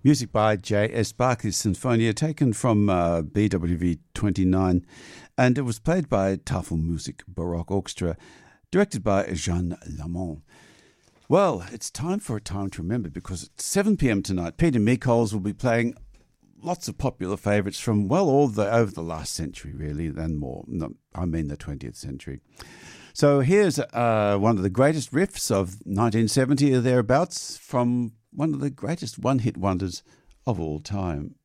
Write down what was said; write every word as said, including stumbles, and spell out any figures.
Music by J S Barclay's Sinfonia, taken from uh, B W V twenty-nine, and it was played by Tafelmusik Baroque Orchestra, directed by Jean Lamont. Well, it's time for a time to remember, because at seven p.m. tonight, Peter Meekols will be playing lots of popular favourites from, well, all the over the last century, really, and more. No, I mean the twentieth century. So here's uh, one of the greatest riffs of nineteen seventy or thereabouts from one of the greatest one-hit wonders of all time.